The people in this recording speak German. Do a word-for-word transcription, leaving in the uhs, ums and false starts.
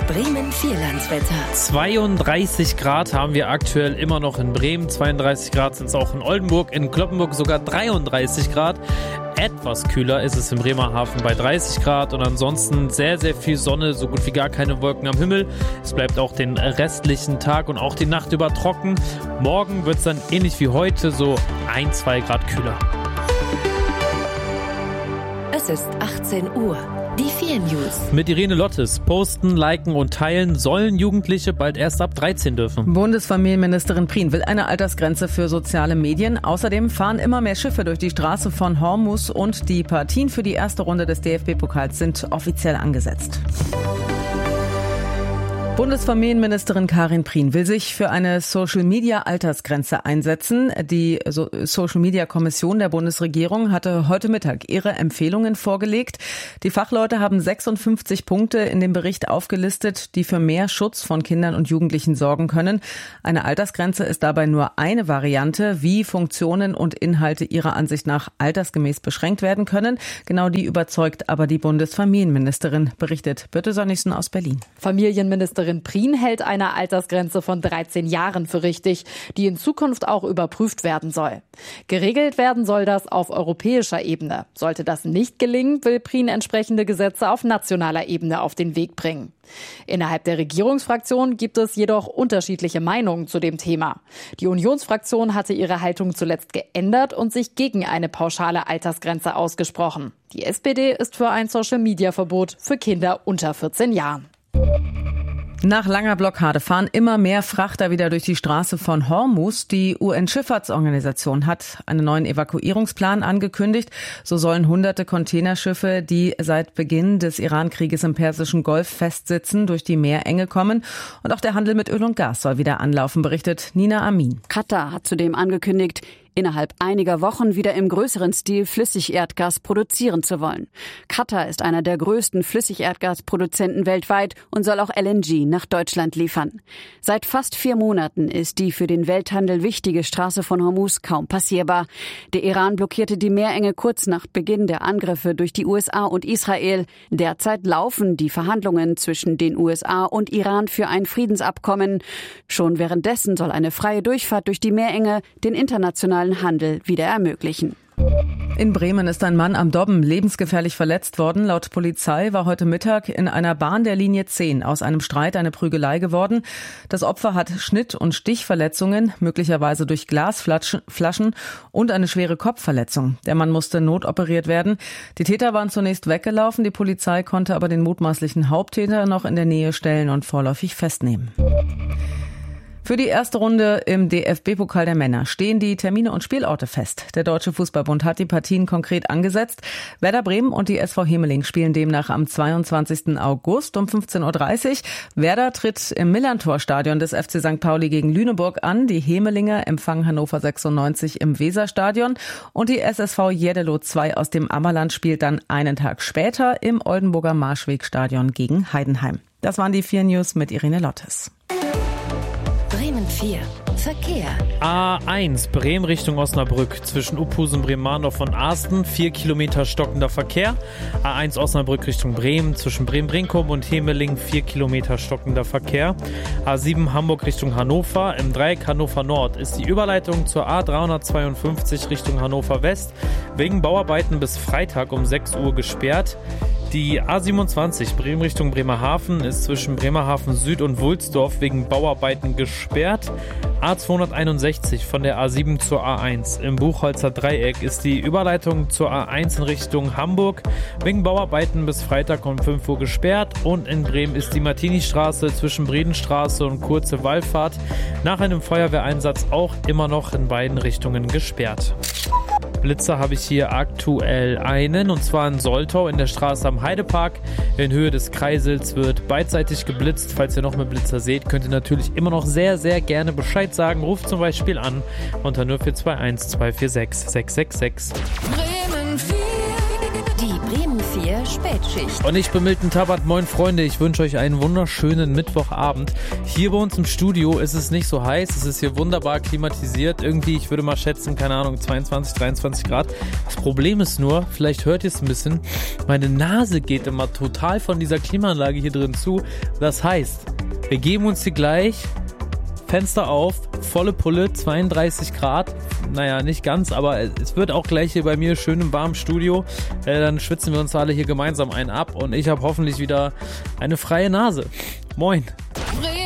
Bremen Vierlandswetter. zweiunddreißig Grad haben wir aktuell immer noch in Bremen. zweiunddreißig Grad sind es auch in Oldenburg. In Cloppenburg sogar dreiunddreißig Grad. Etwas kühler ist es in Bremerhaven bei dreißig Grad und ansonsten sehr, sehr viel Sonne, so gut wie gar keine Wolken am Himmel. Es bleibt auch den restlichen Tag und auch die Nacht über trocken. Morgen wird es dann ähnlich wie heute so ein, zwei Grad kühler. Es ist achtzehn Uhr. Die vier News. Mit Irene Lottes. Posten, liken und teilen sollen Jugendliche bald erst ab dreizehn dürfen. Bundesfamilienministerin Prien will eine Altersgrenze für soziale Medien. Außerdem fahren immer mehr Schiffe durch die Straße von Hormuz und die Partien für die erste Runde des D F B-Pokals sind offiziell angesetzt. Bundesfamilienministerin Karin Prien will sich für eine Social-Media-Altersgrenze einsetzen. Die Social-Media-Kommission der Bundesregierung hatte heute Mittag ihre Empfehlungen vorgelegt. Die Fachleute haben sechsundfünfzig Punkte in dem Bericht aufgelistet, die für mehr Schutz von Kindern und Jugendlichen sorgen können. Eine Altersgrenze ist dabei nur eine Variante, wie Funktionen und Inhalte ihrer Ansicht nach altersgemäß beschränkt werden können. Genau die überzeugt aber die Bundesfamilienministerin, berichtet Birte Sönnigsen aus Berlin. Familienministerin Prien hält eine Altersgrenze von dreizehn Jahren für richtig, die in Zukunft auch überprüft werden soll. Geregelt werden soll das auf europäischer Ebene. Sollte das nicht gelingen, will Prien entsprechende Gesetze auf nationaler Ebene auf den Weg bringen. Innerhalb der Regierungsfraktion gibt es jedoch unterschiedliche Meinungen zu dem Thema. Die Unionsfraktion hatte ihre Haltung zuletzt geändert und sich gegen eine pauschale Altersgrenze ausgesprochen. Die S P D ist für ein Social-Media-Verbot für Kinder unter vierzehn Jahren. Nach langer Blockade fahren immer mehr Frachter wieder durch die Straße von Hormuz. Die U N-Schifffahrtsorganisation hat einen neuen Evakuierungsplan angekündigt. So sollen hunderte Containerschiffe, die seit Beginn des Iran-Krieges im Persischen Golf festsitzen, durch die Meerenge kommen. Und auch der Handel mit Öl und Gas soll wieder anlaufen, berichtet Nina Amin. Katar hat zudem angekündigt, innerhalb einiger Wochen wieder im größeren Stil Flüssigerdgas produzieren zu wollen. Katar ist einer der größten Flüssigerdgasproduzenten weltweit und soll auch L N G nach Deutschland liefern. Seit fast vier Monaten ist die für den Welthandel wichtige Straße von Hormuz kaum passierbar. Der Iran blockierte die Meerenge kurz nach Beginn der Angriffe durch die U S A und Israel. Derzeit laufen die Verhandlungen zwischen den U S A und Iran für ein Friedensabkommen. Schon währenddessen soll eine freie Durchfahrt durch die Meerenge den internationalen Handel wieder ermöglichen. In Bremen ist ein Mann am Dobben lebensgefährlich verletzt worden. Laut Polizei war heute Mittag in einer Bahn der Linie zehn aus einem Streit eine Prügelei geworden. Das Opfer hat Schnitt- und Stichverletzungen, möglicherweise durch Glasflaschen und eine schwere Kopfverletzung. Der Mann musste notoperiert werden. Die Täter waren zunächst weggelaufen. Die Polizei konnte aber den mutmaßlichen Haupttäter noch in der Nähe stellen und vorläufig festnehmen. Für die erste Runde im D F B-Pokal der Männer stehen die Termine und Spielorte fest. Der Deutsche Fußballbund hat die Partien konkret angesetzt. Werder Bremen und die S V Hemeling spielen demnach am zweiundzwanzigsten August um fünfzehn Uhr dreißig. Werder tritt im Millantor-Stadion des F C Sankt Pauli gegen Lüneburg an. Die Hemelinger empfangen Hannover sechsundneunzig im Weserstadion. Und die S S V Jeddelo zwei aus dem Ammerland spielt dann einen Tag später im Oldenburger Marschwegstadion gegen Heidenheim. Das waren die vier News mit Irene Lottes. Bremen vier. Verkehr. A eins Bremen Richtung Osnabrück zwischen Uphusen, Bremen-Mahndorf und Asten. Vier Kilometer stockender Verkehr. A eins Osnabrück Richtung Bremen zwischen Bremen-Brinkum und Hemeling. Vier Kilometer stockender Verkehr. A sieben Hamburg Richtung Hannover. Im Dreieck Hannover Nord ist die Überleitung zur A dreihundertzweiundfünfzig Richtung Hannover West wegen Bauarbeiten bis Freitag um sechs Uhr gesperrt. Die A siebenundzwanzig Bremen Richtung Bremerhaven ist zwischen Bremerhaven Süd und Wulsdorf wegen Bauarbeiten gesperrt. A zweihunderteinundsechzig von der A sieben zur A eins im Buchholzer Dreieck ist die Überleitung zur A eins in Richtung Hamburg wegen Bauarbeiten bis Freitag um fünf Uhr gesperrt. Und in Bremen ist die Martini-Straße zwischen Bredenstraße und Kurze Wallfahrt nach einem Feuerwehreinsatz auch immer noch in beiden Richtungen gesperrt. Blitzer habe ich hier aktuell einen, und zwar in Soltau in der Straße am Heidepark. In Höhe des Kreisels wird beidseitig geblitzt. Falls ihr noch mehr Blitzer seht, könnt ihr natürlich immer noch sehr, sehr gerne Bescheid sagen. Ruft zum Beispiel an unter null vier zwei eins zwei vier sechs sechs sechs sechs. Bremen vier. Die Bremen vier Spätschicht. Und ich bin Milton Tabat. Moin Freunde, ich wünsche euch einen wunderschönen Mittwochabend. Hier bei uns im Studio ist es nicht so heiß, es ist hier wunderbar klimatisiert. Irgendwie, ich würde mal schätzen, keine Ahnung, zweiundzwanzig, dreiundzwanzig Grad. Das Problem ist nur, vielleicht hört ihr es ein bisschen, meine Nase geht immer total von dieser Klimaanlage hier drin zu. Das heißt, wir geben uns hier gleich Fenster auf, volle Pulle, zweiunddreißig Grad. Naja, nicht ganz, aber es wird auch gleich hier bei mir schön im warmen Studio. Äh, dann schwitzen wir uns alle hier gemeinsam einen ab und ich habe hoffentlich wieder eine freie Nase. Moin.